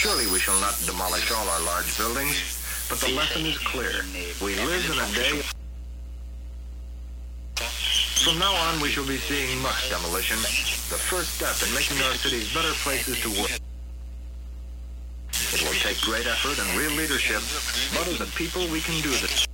Surely we shall not demolish all our large buildings, but the lesson is clear. We live in a day... From now on, we shall be seeing much demolition, the first step in making our cities better places to work. It will take great effort and real leadership, but as a people we can do this.